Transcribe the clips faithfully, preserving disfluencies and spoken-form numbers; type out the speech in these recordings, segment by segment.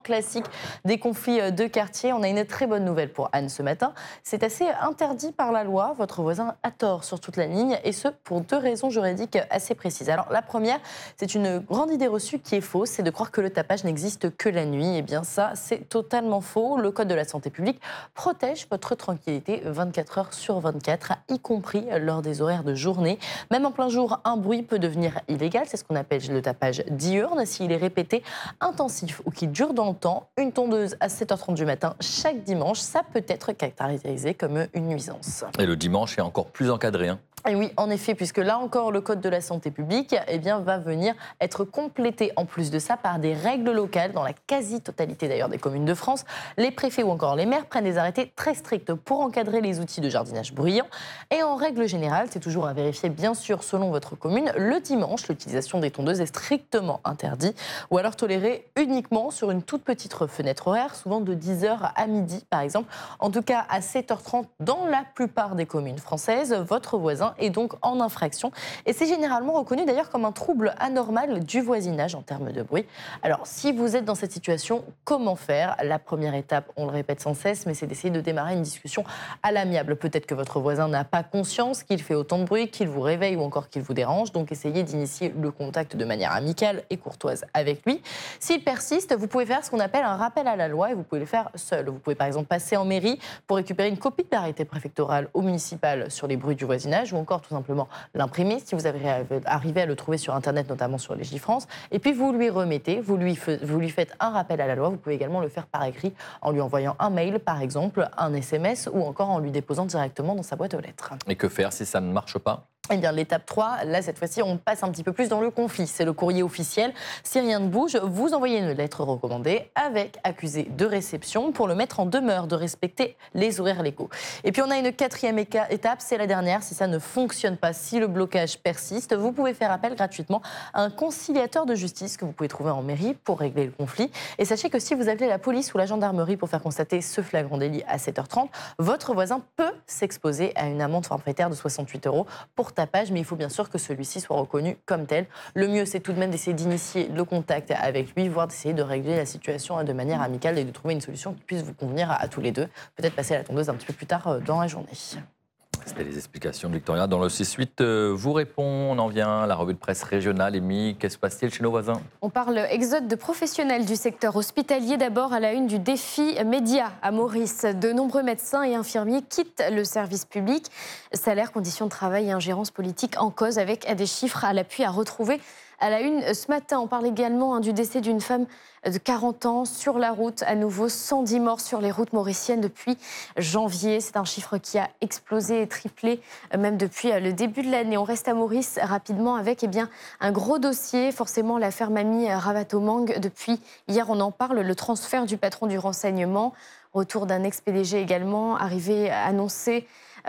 Classique des conflits de quartier. On a une très bonne nouvelle pour Anne ce matin. C'est assez interdit par la loi. Votre voisin a tort sur toute la ligne et ce pour deux raisons juridiques assez précises. Alors la première, c'est une grande idée reçue qui est fausse, c'est de croire que le tapage n'existe que la nuit. Eh bien ça, c'est totalement faux. Le Code de la santé publique protège votre tranquillité vingt-quatre heures sur vingt-quatre, y compris lors des horaires de journée. Même en plein jour, un bruit peut devenir illégal. C'est ce qu'on appelle le tapage diurne s'il est répété, intensif ou qu'il dure dans temps. Une tondeuse à sept heures trente du matin chaque dimanche, ça peut être caractérisé comme une nuisance. Et le dimanche est encore plus encadré, hein. Et oui, en effet, puisque là encore, le Code de la santé publique eh bien, va venir être complété en plus de ça par des règles locales dans la quasi-totalité d'ailleurs des communes de France. Les préfets ou encore les maires prennent des arrêtés très stricts pour encadrer les outils de jardinage bruyant. Et en règle générale, c'est toujours à vérifier bien sûr selon votre commune, le dimanche, l'utilisation des tondeuses est strictement interdite ou alors tolérée uniquement sur une toute petite fenêtre horaire, souvent de dix heures à midi par exemple. En tout cas, à sept heures trente dans la plupart des communes françaises, votre voisin est donc en infraction. Et c'est généralement reconnu d'ailleurs comme un trouble anormal du voisinage en termes de bruit. Alors, si vous êtes dans cette situation, comment faire ? La première étape, on le répète sans cesse, mais c'est d'essayer de démarrer une discussion à l'amiable. Peut-être que votre voisin n'a pas conscience qu'il fait autant de bruit, qu'il vous réveille ou encore qu'il vous dérange. Donc, essayez d'initier le contact de manière amicale et courtoise avec lui. S'il persiste, vous pouvez faire ce qu'on appelle un rappel à la loi et vous pouvez le faire seul. Vous pouvez par exemple passer en mairie pour récupérer une copie de l'arrêté préfectoral ou municipal sur les bruits du voisinage ou encore tout simplement l'imprimer si vous avez arrivé à le trouver sur Internet, notamment sur Légifrance. Et puis vous lui remettez, vous lui, vous lui faites un rappel à la loi. Vous pouvez également le faire par écrit en lui envoyant un mail, par exemple, un S M S ou encore en lui déposant directement dans sa boîte aux lettres. Et que faire si ça ne marche pas ? Eh bien, l'étape trois, là, cette fois-ci, on passe un petit peu plus dans le conflit. C'est le courrier officiel. Si rien ne bouge, vous envoyez une lettre recommandée avec accusé de réception pour le mettre en demeure de respecter les horaires légaux. Et puis, on a une quatrième étape, c'est la dernière. Si ça ne fonctionne pas, si le blocage persiste, vous pouvez faire appel gratuitement à un conciliateur de justice que vous pouvez trouver en mairie pour régler le conflit. Et sachez que si vous appelez la police ou la gendarmerie pour faire constater ce flagrant délit à sept heures trente, votre voisin peut s'exposer à une amende forfaitaire de soixante-huit euros pour tapage, mais il faut bien sûr que celui-ci soit reconnu comme tel. Le mieux, c'est tout de même d'essayer d'initier le contact avec lui, voire d'essayer de régler la situation de manière amicale et de trouver une solution qui puisse vous convenir à, à tous les deux. Peut-être passer à la tondeuse un petit peu plus tard dans la journée. C'était les explications de Victoria. Dans le six huit, euh, vous répond, on en vient à la revue de presse régionale. Émy, qu'est-ce qui se passe-t-il chez nos voisins ? On parle exode de professionnels du secteur hospitalier. D'abord à la une du défi média à Maurice. De nombreux médecins et infirmiers quittent le service public. Salaire, conditions de travail et ingérence politique en cause, avec des chiffres à l'appui à retrouver. À la une, ce matin, on parle également hein, du décès d'une femme de quarante ans sur la route. À nouveau, cent dix morts sur les routes mauriciennes depuis janvier. C'est un chiffre qui a explosé et triplé, même depuis le début de l'année. On reste à Maurice rapidement avec eh bien, un gros dossier. Forcément, l'affaire Mamie Ravatomangue. Depuis hier, on en parle, le transfert du patron du renseignement. Retour d'un ex-P D G également, arrivé annoncé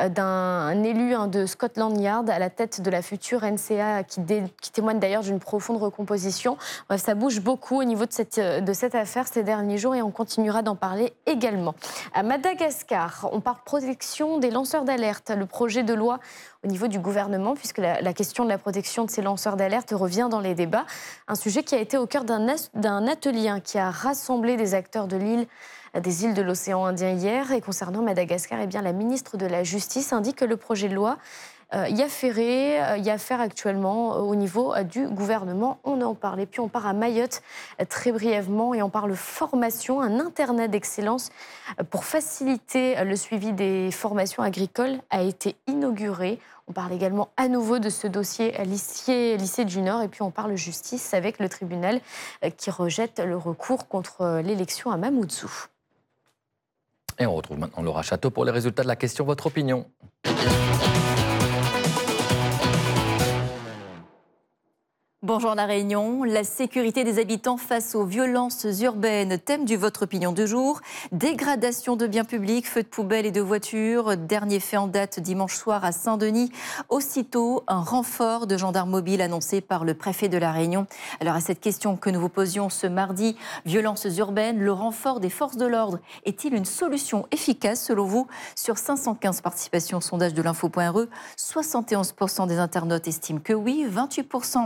d'un élu hein, de Scotland Yard à la tête de la future N C A qui, dé, qui témoigne d'ailleurs d'une profonde recomposition. Bref, ça bouge beaucoup au niveau de cette, de cette affaire ces derniers jours et on continuera d'en parler également. À Madagascar, on parle protection des lanceurs d'alerte. Le projet de loi au niveau du gouvernement, puisque la, la question de la protection de ces lanceurs d'alerte revient dans les débats. Un sujet qui a été au cœur d'un, d'un atelier hein, qui a rassemblé des acteurs de l'île des îles de l'océan Indien hier. Et concernant Madagascar, eh bien, la ministre de la Justice indique que le projet de loi euh, y affairait, euh, y affaire actuellement euh, au niveau euh, du gouvernement. On en parle. Et puis on part à Mayotte euh, très brièvement et on parle formation, un internet d'excellence euh, pour faciliter euh, le suivi des formations agricoles a été inauguré. On parle également à nouveau de ce dossier lycée, lycée du Nord et puis on parle justice avec le tribunal euh, qui rejette le recours contre euh, l'élection à Mamoudzou. Et on retrouve maintenant Laura Château pour les résultats de la question. Votre opinion ? Bonjour La Réunion, la sécurité des habitants face aux violences urbaines, thème du Votre Opinion du jour. Dégradation de biens publics, feux de poubelles et de voitures. Dernier fait en date dimanche soir à Saint-Denis. Aussitôt, un renfort de gendarmes mobiles annoncé par le préfet de La Réunion. Alors à cette question que nous vous posions ce mardi, violences urbaines, le renfort des forces de l'ordre est-il une solution efficace selon vous ? Sur cinq cent quinze participations au sondage de l'info point R E, soixante et onze pour cent des internautes estiment que oui, vingt-huit pour cent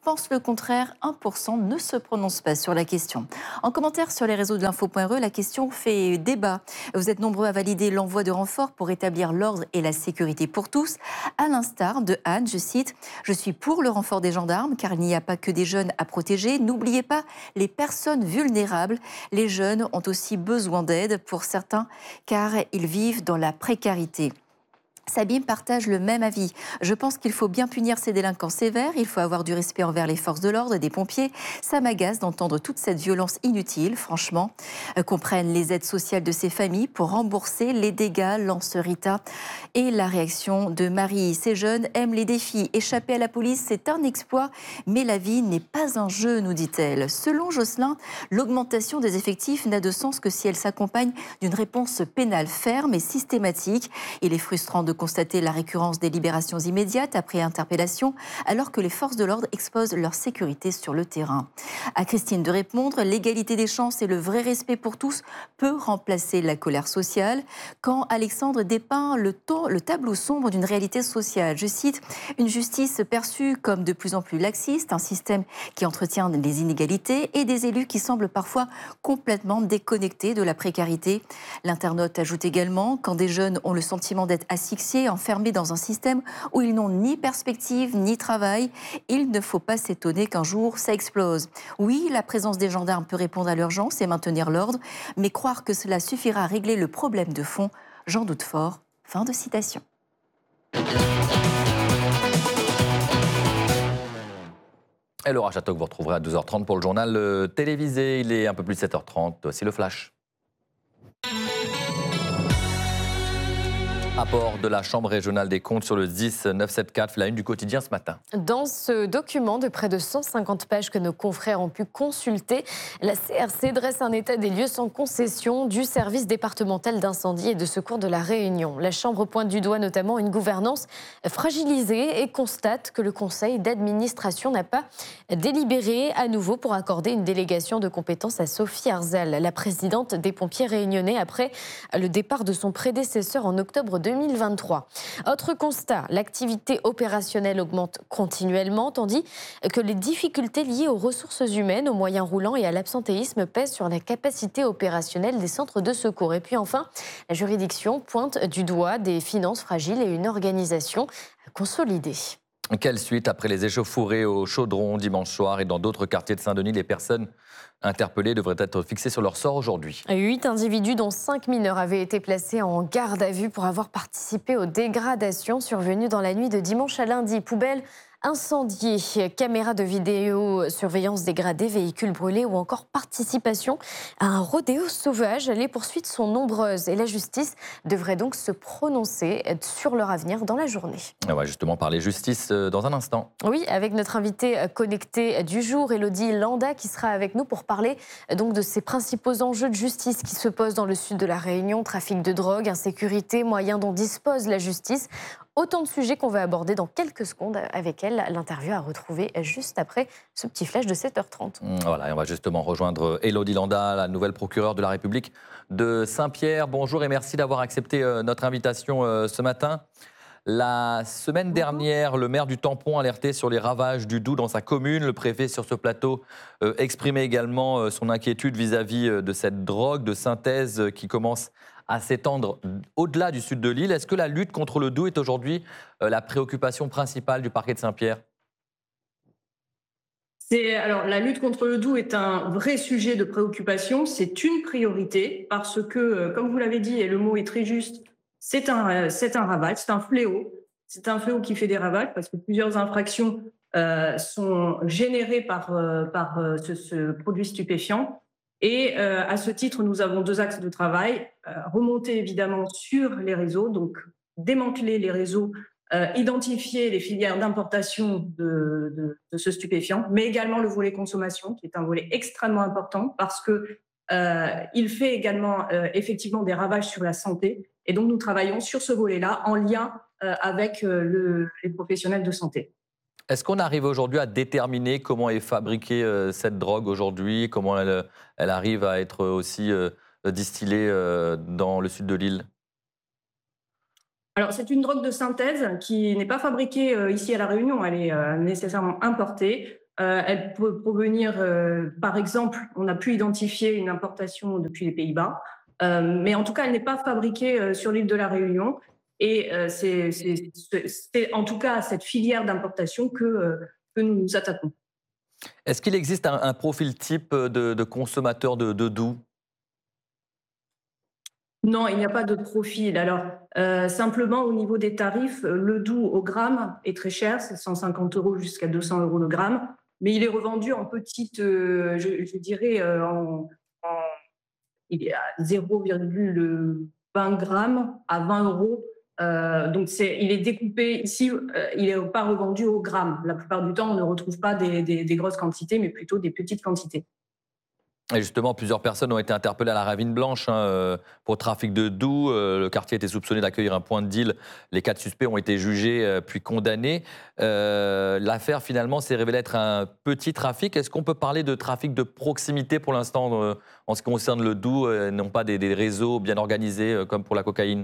pensent le contraire. un pour cent ne se prononce pas sur la question. En commentaire sur les réseaux de l'info point r e, la question fait débat. Vous êtes nombreux à valider l'envoi de renforts pour établir l'ordre et la sécurité pour tous. À l'instar de Anne, je cite, « Je suis pour le renfort des gendarmes car il n'y a pas que des jeunes à protéger. N'oubliez pas les personnes vulnérables. Les jeunes ont aussi besoin d'aide pour certains car ils vivent dans la précarité. » Sabine partage le même avis. Je pense qu'il faut bien punir ces délinquants sévères. Il faut avoir du respect envers les forces de l'ordre et des pompiers. Ça m'agace d'entendre toute cette violence inutile, franchement. Euh, qu'on prenne les aides sociales de ces familles pour rembourser les dégâts, lance Rita. Et la réaction de Marie. Ces jeunes aiment les défis. Échapper à la police, c'est un exploit. Mais la vie n'est pas un jeu, nous dit-elle. Selon Jocelyn, l'augmentation des effectifs n'a de sens que si elle s'accompagne d'une réponse pénale ferme et systématique. Il est frustrant de constater la récurrence des libérations immédiates après interpellation, alors que les forces de l'ordre exposent leur sécurité sur le terrain. À Christine de répondre, l'égalité des chances et le vrai respect pour tous peut remplacer la colère sociale. Quand Alexandre dépeint le, to- le tableau sombre d'une réalité sociale, je cite, « Une justice perçue comme de plus en plus laxiste, un système qui entretient les inégalités et des élus qui semblent parfois complètement déconnectés de la précarité. » L'internaute ajoute également, quand des jeunes ont le sentiment d'être asphyxiés, enfermés dans un système où ils n'ont ni perspective ni travail, il ne faut pas s'étonner qu'un jour ça explose. Oui, la présence des gendarmes peut répondre à l'urgence et maintenir l'ordre, mais croire que cela suffira à régler le problème de fond, j'en doute fort. Fin de citation. Et Laura Château que vous retrouverez à deux heures trente pour le journal euh, télévisé. Il est un peu plus de sept heures trente. Voici le flash. Rapport de la Chambre régionale des comptes sur le dix neuf sept quatre, la une du quotidien ce matin. Dans ce document de près de cent cinquante pages que nos confrères ont pu consulter, la C R C dresse un état des lieux sans concession du service départemental d'incendie et de secours de la Réunion. La Chambre pointe du doigt notamment une gouvernance fragilisée et constate que le conseil d'administration n'a pas délibéré à nouveau pour accorder une délégation de compétences à Sophie Arzal, la présidente des pompiers réunionnais, après le départ de son prédécesseur en octobre deux mille vingt-trois. Autre constat, l'activité opérationnelle augmente continuellement, tandis que les difficultés liées aux ressources humaines, aux moyens roulants et à l'absentéisme pèsent sur la capacité opérationnelle des centres de secours. Et puis enfin, la juridiction pointe du doigt des finances fragiles et une organisation consolidée. Quelle suite après les échauffourées au Chaudron dimanche soir et dans d'autres quartiers de Saint-Denis, les personnes interpellés devraient être fixés sur leur sort aujourd'hui. Huit individus, dont cinq mineurs, avaient été placés en garde à vue pour avoir participé aux dégradations survenues dans la nuit de dimanche à lundi. Poubelles incendiées, caméras de vidéosurveillance dégradées, véhicules brûlés ou encore participation à un rodéo sauvage. Les poursuites sont nombreuses et la justice devrait donc se prononcer sur leur avenir dans la journée. On va justement parler justice dans un instant. Oui, avec notre invité connecté du jour, Élodie Landa, qui sera avec nous pour parler donc de ces principaux enjeux de justice qui se posent dans le sud de la Réunion, trafic de drogue, insécurité, moyens dont dispose la justice. Autant de sujets qu'on va aborder dans quelques secondes avec elle. L'interview à retrouver juste après ce petit flash de sept heures trente. Voilà, et on va justement rejoindre Élodie Landa, la nouvelle procureure de la République de Saint-Pierre. Bonjour et merci d'avoir accepté notre invitation ce matin. La semaine dernière, le maire du Tampon alertait sur les ravages du Doubs dans sa commune. Le préfet sur ce plateau euh, exprimait également euh, son inquiétude vis-à-vis euh, de cette drogue de synthèse euh, qui commence à s'étendre au-delà du sud de l'île. Est-ce que la lutte contre le Doubs est aujourd'hui euh, la préoccupation principale du parquet de Saint-Pierre ? C'est, alors, la lutte contre le Doubs est un vrai sujet de préoccupation. C'est une priorité parce que, comme vous l'avez dit, et le mot est très juste, c'est un, c'est un ravage, c'est un fléau. C'est un fléau qui fait des ravages parce que plusieurs infractions euh, sont générées par, euh, par euh, ce, ce produit stupéfiant. Et euh, à ce titre, nous avons deux axes de travail. Euh, remonter évidemment sur les réseaux, donc démanteler les réseaux, euh, identifier les filières d'importation de, de, de ce stupéfiant, mais également le volet consommation, qui est un volet extrêmement important parce que euh, il fait également euh, effectivement des ravages sur la santé. Et donc, nous travaillons sur ce volet-là en lien euh, avec euh, le, les professionnels de santé. Est-ce qu'on arrive aujourd'hui à déterminer comment est fabriquée euh, cette drogue aujourd'hui, comment elle, elle arrive à être aussi euh, distillée euh, dans le sud de l'île ? Alors, c'est une drogue de synthèse qui n'est pas fabriquée euh, ici à La Réunion, elle est euh, nécessairement importée. Euh, elle peut provenir, euh, par exemple, on a pu identifier une importation depuis les Pays-Bas, euh, mais en tout cas, elle n'est pas fabriquée euh, sur l'île de la Réunion. Et euh, c'est c'est- c'est- c'est en tout cas à cette filière d'importation que, euh, que nous nous attaquons. Est-ce qu'il existe un, un profil type de, de consommateur de, de doux? Non, il n'y a pas de profil. Alors, euh, simplement au niveau des tarifs, euh, le doux au gramme est très cher, c'est cent cinquante euros jusqu'à deux cents euros le gramme, mais il est revendu en petites, euh, je, je dirais, euh, en, en- il est à zéro virgule vingt grammes à vingt euros. Euh, donc, c'est, il est découpé ici, euh, il n'est pas revendu au gramme. La plupart du temps, on ne retrouve pas des, des- des grosses quantités, mais plutôt des petites quantités. Et justement, plusieurs personnes ont été interpellées à la Ravine Blanche hein, euh, pour trafic de doux. Euh, le quartier était soupçonné d'accueillir un point de deal. Les quatre suspects ont été jugés euh, puis condamnés. Euh, L'affaire, finalement, s'est révélée être un petit trafic. Est-ce qu'on peut parler de trafic de proximité pour l'instant euh, en ce qui concerne le doux, euh, non pas des, des réseaux bien organisés euh, comme pour la cocaïne?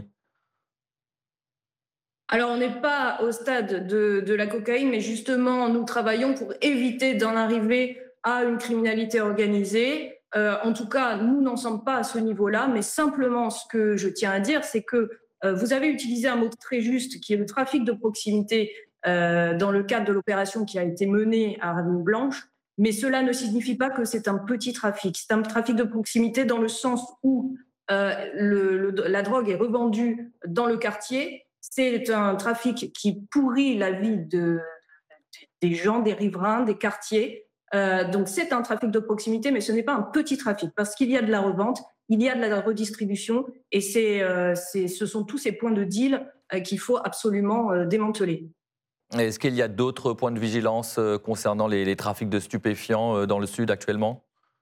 Alors, on n'est pas au stade de, de la cocaïne, mais justement, nous travaillons pour éviter d'en arriver à une criminalité organisée. Euh, en tout cas, nous n'en sommes pas à ce niveau-là, mais simplement, ce que je tiens à dire, c'est que euh, vous avez utilisé un mot très juste, qui est le trafic de proximité euh, dans le cadre de l'opération qui a été menée à Ravine Blanche, mais cela ne signifie pas que c'est un petit trafic. C'est un trafic de proximité dans le sens où euh, le, le, la drogue est revendue dans le quartier. C'est un trafic qui pourrit la vie de, des gens, des riverains, des quartiers. Euh, donc c'est un trafic de proximité, mais ce n'est pas un petit trafic parce qu'il y a de la revente, il y a de la redistribution et c'est, euh, c'est, ce sont tous ces points de deal euh, qu'il faut absolument euh, démanteler. Est-ce qu'il y a d'autres points de vigilance euh, concernant les, les trafics de stupéfiants euh, dans le sud actuellement?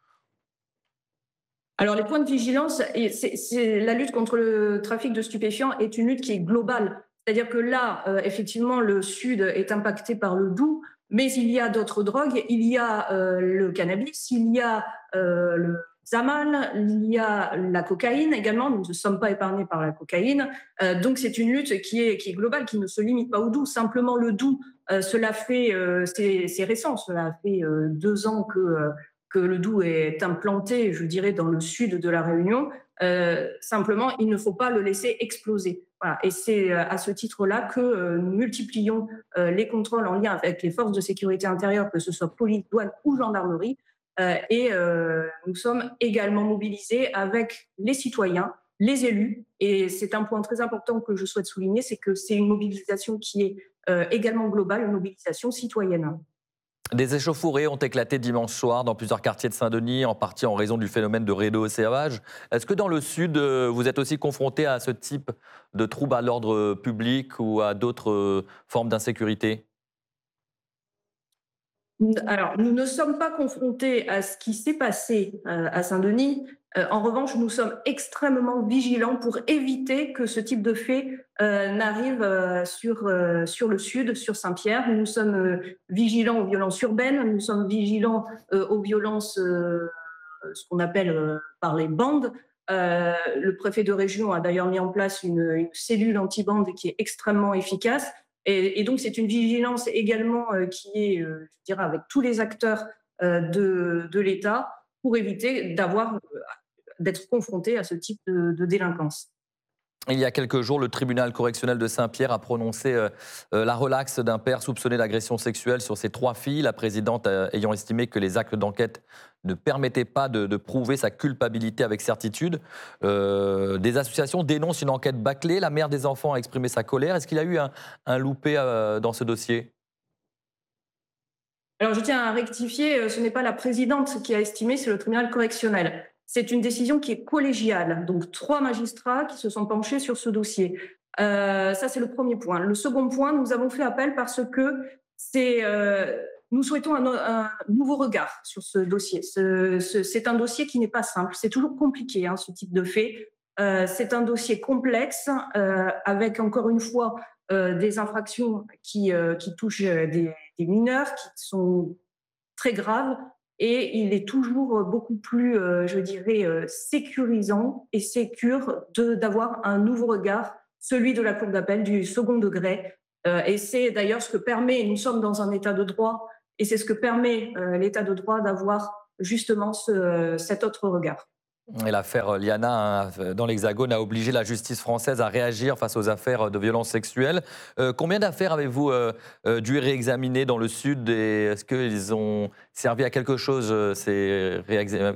Alors les points de vigilance, c'est, c'est, la lutte contre le trafic de stupéfiants est une lutte qui est globale. C'est-à-dire que là, euh, effectivement, le Sud est impacté par le doux, mais il y a d'autres drogues. Il y a euh, le cannabis, il y a euh, le Zamal, il y a la cocaïne également. Nous ne sommes pas épargnés par la cocaïne. Euh, donc c'est une lutte qui est, qui est globale, qui ne se limite pas au doux. Simplement le doux, euh, cela fait, euh, c'est, c'est récent, cela fait euh, deux ans que... Euh, que le doux est implanté, je dirais, dans le sud de la Réunion. Euh, simplement, il ne faut pas le laisser exploser. Voilà. Et c'est à ce titre-là que euh, nous multiplions euh, les contrôles en lien avec les forces de sécurité intérieure, que ce soit police, douane ou gendarmerie. Euh, et euh, nous sommes également mobilisés avec les citoyens, les élus. Et c'est un point très important que je souhaite souligner, c'est que c'est une mobilisation qui est euh, également globale, une mobilisation citoyenne. Des échauffourées ont éclaté dimanche soir dans plusieurs quartiers de Saint-Denis, en partie en raison du phénomène de rédo-séavage. Est-ce que dans le Sud, vous êtes aussi confronté à ce type de troubles à l'ordre public ou à d'autres formes d'insécurité? Alors, nous ne sommes pas confrontés à ce qui s'est passé euh, à Saint-Denis. Euh, en revanche, nous sommes extrêmement vigilants pour éviter que ce type de fait euh, n'arrive euh, sur, euh, sur le sud, sur Saint-Pierre. Nous sommes euh, vigilants aux violences urbaines, nous sommes vigilants euh, aux violences, euh, ce qu'on appelle euh, par les bandes. Euh, le préfet de région a d'ailleurs mis en place une, une cellule anti-bande qui est extrêmement efficace. Et, et donc, c'est une vigilance également euh, qui est, euh, je dirais, avec tous les acteurs euh, de, de l'État pour éviter d'avoir, euh, d'être confronté à ce type de, de délinquance. Il y a quelques jours, le tribunal correctionnel de Saint-Pierre a prononcé euh, euh, la relaxe d'un père soupçonné d'agression sexuelle sur ses trois filles, la présidente euh, ayant estimé que les actes d'enquête ne permettaient pas de, de prouver sa culpabilité avec certitude. Euh, des associations dénoncent une enquête bâclée. La mère des enfants a exprimé sa colère. Est-ce qu'il y a eu un, un loupé euh, dans ce dossier? Alors, je tiens à rectifier, ce n'est pas la présidente qui a estimé, c'est le tribunal correctionnel. C'est une décision qui est collégiale, donc trois magistrats qui se sont penchés sur ce dossier. Euh, ça, c'est le premier point. Le second point, nous avons fait appel parce que c'est, euh, nous souhaitons un, un nouveau regard sur ce dossier. Ce, ce, c'est un dossier qui n'est pas simple. C'est toujours compliqué, hein, ce type de fait. Euh, c'est un dossier complexe, euh, avec encore une fois euh, des infractions qui, euh, qui touchent des, des mineurs, qui sont très graves. Et il est toujours beaucoup plus, euh, je dirais, euh, sécurisant et sécure de, d'avoir un nouveau regard, celui de la Cour d'appel du second degré. Euh, et c'est d'ailleurs ce que permet, nous sommes dans un état de droit, Et c'est ce que permet euh, l'état de droit d'avoir justement ce, cet autre regard. Et l'affaire Liana hein, dans l'Hexagone a obligé la justice française à réagir face aux affaires de violences sexuelles. Euh, combien d'affaires avez-vous euh, euh, dû réexaminer dans le Sud et est-ce qu'ils ont servi à quelque chose, euh, ces réexamens ?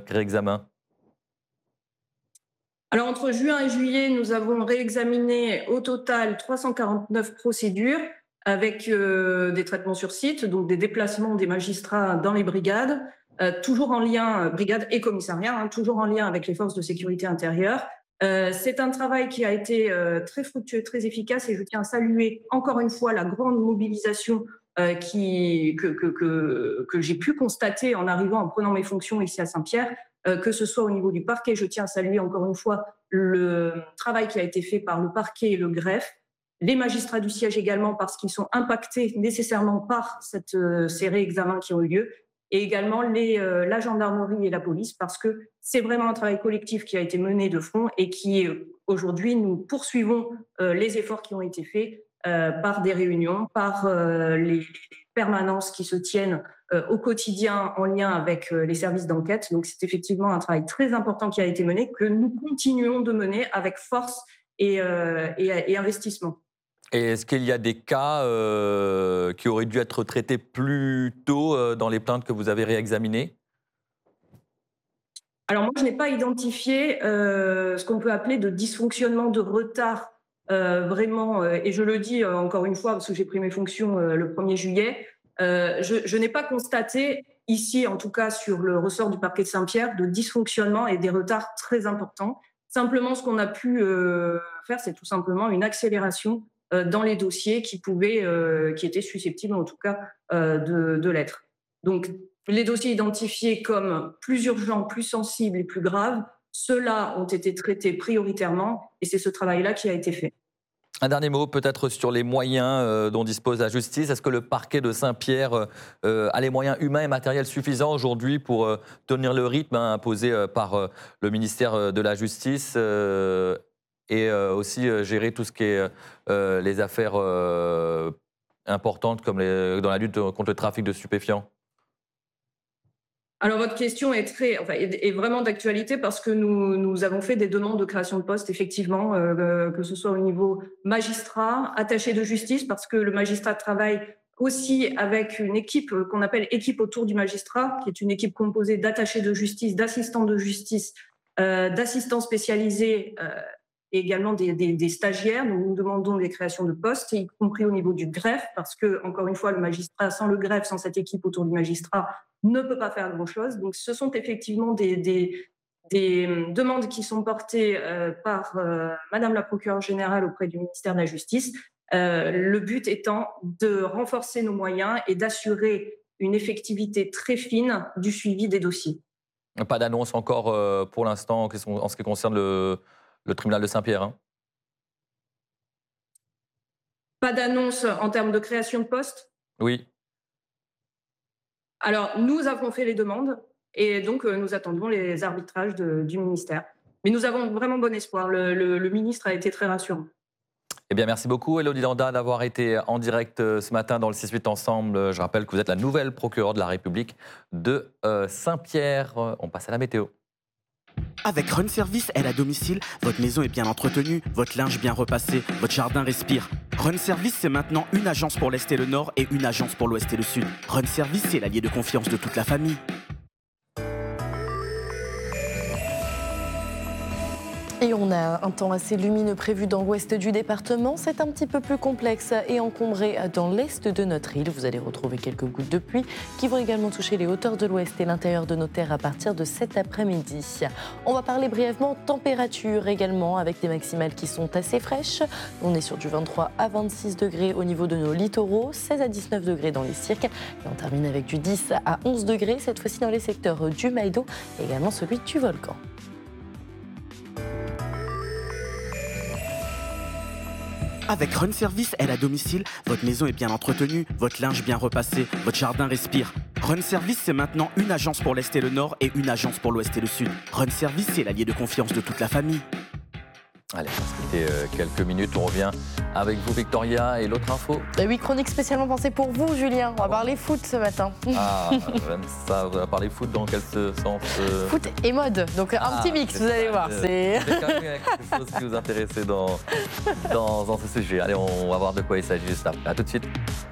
Alors, entre juin et juillet, nous avons réexaminé au total trois cent quarante-neuf procédures avec euh, des traitements sur site, donc des déplacements des magistrats dans les brigades, euh, toujours en lien, euh, brigade et commissariat, hein, toujours en lien avec les forces de sécurité intérieure. Euh, c'est un travail qui a été euh, très fructueux, très efficace et je tiens à saluer encore une fois la grande mobilisation euh, qui, que, que, que, que j'ai pu constater en arrivant, en prenant mes fonctions ici à Saint-Pierre. Euh, que ce soit au niveau du parquet, je tiens à saluer encore une fois le travail qui a été fait par le parquet et le greffe, les magistrats du siège également parce qu'ils sont impactés nécessairement par cette, euh, ces réexamens qui ont eu lieu, et également les, euh, la gendarmerie et la police parce que c'est vraiment un travail collectif qui a été mené de front et qui, euh, aujourd'hui, nous poursuivons euh, les efforts qui ont été faits euh, par des réunions, par euh, les, les permanences qui se tiennent euh, au quotidien en lien avec euh, les services d'enquête. Donc c'est effectivement un travail très important qui a été mené, que nous continuons de mener avec force et, euh, et, et investissement. Et est-ce qu'il y a des cas euh, qui auraient dû être traités plus tôt euh, dans les plaintes que vous avez réexaminées ? Alors moi, je n'ai pas identifié euh, ce qu'on peut appeler de dysfonctionnement, de retard, euh, vraiment, euh, et je le dis euh, encore une fois, parce que j'ai pris mes fonctions euh, le premier juillet, euh, je, je n'ai pas constaté, ici en tout cas sur le ressort du parquet de Saint-Pierre, de dysfonctionnement et des retards très importants. Simplement, ce qu'on a pu euh, faire, c'est tout simplement une accélération euh, dans les dossiers qui pouvaient, euh, qui étaient susceptibles en tout cas euh, de, de l'être. Donc, les dossiers identifiés comme plus urgents, plus sensibles et plus graves, ceux-là ont été traités prioritairement et c'est ce travail-là qui a été fait. Un dernier mot peut-être sur les moyens euh, dont dispose la justice. Est-ce que le parquet de Saint-Pierre euh, a les moyens humains et matériels suffisants aujourd'hui pour euh, tenir le rythme hein, imposé euh, par euh, le ministère de la Justice euh, et euh, aussi euh, gérer tout ce qui est euh, les affaires euh, importantes comme les, dans la lutte contre le trafic de stupéfiants ? Alors votre question est très, enfin, est vraiment d'actualité parce que nous, nous avons fait des demandes de création de postes, effectivement, euh, que ce soit au niveau magistrat, attaché de justice, parce que le magistrat travaille aussi avec une équipe qu'on appelle équipe autour du magistrat, qui est une équipe composée d'attachés de justice, d'assistants de justice, euh, d'assistants spécialisés euh, et également des, des, des stagiaires. Nous, nous demandons des créations de postes, y compris au niveau du greffe, parce que, encore une fois, le magistrat, sans le greffe, sans cette équipe autour du magistrat, ne peut pas faire grand-chose. Donc, ce sont effectivement des, des, des demandes qui sont portées euh, par euh, Madame la procureure générale auprès du ministère de la Justice. Euh, le but étant de renforcer nos moyens et d'assurer une effectivité très fine du suivi des dossiers. Pas d'annonce encore euh, pour l'instant en ce qui concerne le, le tribunal de Saint-Pierre hein. Pas d'annonce en termes de création de postes ? Oui. Alors, nous avons fait les demandes et donc euh, nous attendons les arbitrages de, du ministère. Mais nous avons vraiment bon espoir. Le, le, le ministre a été très rassurant. Eh bien, merci beaucoup, Élodie Landa, d'avoir été en direct ce matin dans le six huit Ensemble. Je rappelle que vous êtes la nouvelle procureure de la République de euh, Saint-Pierre. On passe à la météo. Avec Run Service, aide à domicile, votre maison est bien entretenue, votre linge bien repassé, votre jardin respire. Run Service, c'est maintenant une agence pour l'Est et le Nord et une agence pour l'Ouest et le Sud. Run Service, c'est l'allié de confiance de toute la famille. Et on a un temps assez lumineux prévu dans l'ouest du département. C'est un petit peu plus complexe et encombré dans l'est de notre île. Vous allez retrouver quelques gouttes de pluie qui vont également toucher les hauteurs de l'ouest et l'intérieur de nos terres à partir de cet après-midi. On va parler brièvement température également avec des maximales qui sont assez fraîches. On est sur du vingt-trois à vingt-six degrés au niveau de nos littoraux, seize à dix-neuf degrés dans les cirques. Et on termine avec du dix à onze degrés, cette fois-ci dans les secteurs du Maïdo et également celui du volcan. Avec Run Service, aide à domicile, votre maison est bien entretenue, votre linge bien repassé, votre jardin respire. Run Service, c'est maintenant une agence pour l'Est et le Nord et une agence pour l'Ouest et le Sud. Run Service, c'est l'allié de confiance de toute la famille. Allez, on va se quitter euh, quelques minutes. On revient avec vous, Victoria, et l'autre info. Et oui, chronique spécialement pensée pour vous, Julien. On va parler foot ce matin. Ah, j'aime ça. Vous allez parler foot dans quel sens euh... Foot et mode. Donc un Ah, petit mix, c'est vous allez ça, voir. euh, C'est... c'est quand même quelque chose qui vous intéresse dans, dans, dans ce sujet. Allez, on va voir de quoi il s'agit juste après. À tout de suite.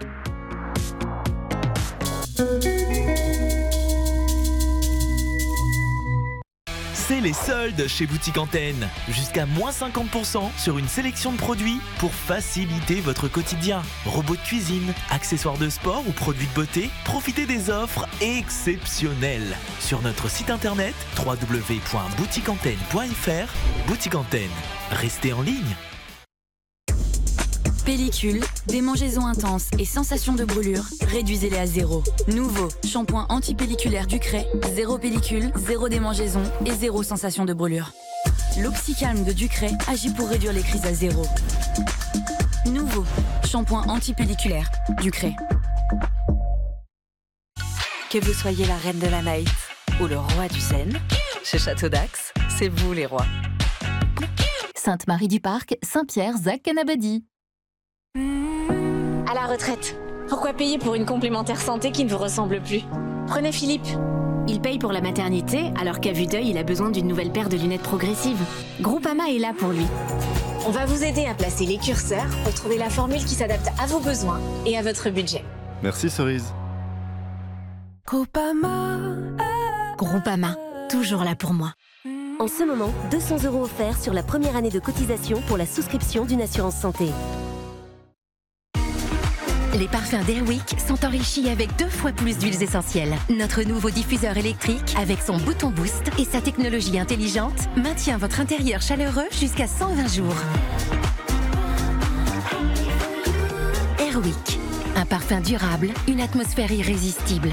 C'est les soldes chez Boutique Antenne. Jusqu'à moins cinquante pour cent sur une sélection de produits pour faciliter votre quotidien. Robots de cuisine, accessoires de sport ou produits de beauté, profitez des offres exceptionnelles. Sur notre site internet w w w point boutique antenne point f r. Boutique Antenne, restez en ligne. Pellicule, démangeaisons intenses et sensations de brûlure, réduisez-les à zéro. Nouveau, shampoing antipelliculaire Ducret, zéro pellicule, zéro démangeaison et zéro sensation de brûlure. L'Oxycalm de Ducret agit pour réduire les crises à zéro. Nouveau, shampoing antipelliculaire Ducret. Que vous soyez la reine de la night ou le roi du zen, chez Château d'Axe, c'est vous les rois. Sainte-Marie-du-Parc, Saint-Pierre, Zac-Canabadi. À la retraite, pourquoi payer pour une complémentaire santé qui ne vous ressemble plus? Prenez Philippe. Il paye pour la maternité, alors qu'à vue d'œil, il a besoin d'une nouvelle paire de lunettes progressives. Groupama est là pour lui. On va vous aider à placer les curseurs pour trouver la formule qui s'adapte à vos besoins et à votre budget. Merci Cerise. Groupama. Groupama, toujours là pour moi. En ce moment, deux cents euros offerts sur la première année de cotisation pour la souscription d'une assurance santé. Les parfums d'Airwick sont enrichis avec deux fois plus d'huiles essentielles. Notre nouveau diffuseur électrique, avec son bouton boost et sa technologie intelligente, maintient votre intérieur chaleureux jusqu'à cent vingt jours. Airwick, un parfum durable, une atmosphère irrésistible.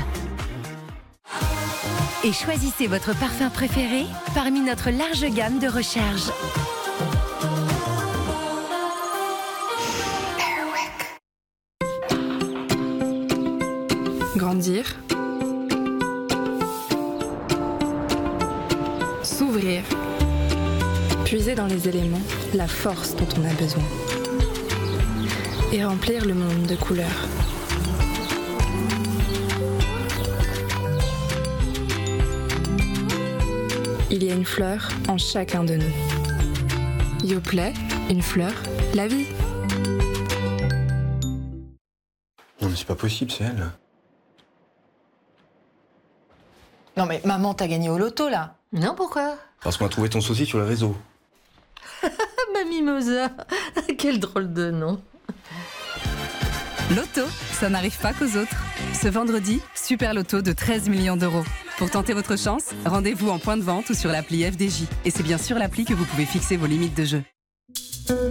Et choisissez votre parfum préféré parmi notre large gamme de recharge. Grandir, s'ouvrir, puiser dans les éléments la force dont on a besoin et remplir le monde de couleurs. Il y a une fleur en chacun de nous. Yoplait, une fleur, la vie. Non mais c'est pas possible, c'est elle. Non mais maman, t'as gagné au loto là. Non, pourquoi? Parce qu'on a trouvé ton sosie sur les réseaux. Ma mimosa. Quel drôle de nom. Loto, ça n'arrive pas qu'aux autres. Ce vendredi, super loto de treize millions d'euros. Pour tenter votre chance, rendez-vous en point de vente ou sur l'appli F D J. Et c'est bien sûr l'appli que vous pouvez fixer vos limites de jeu.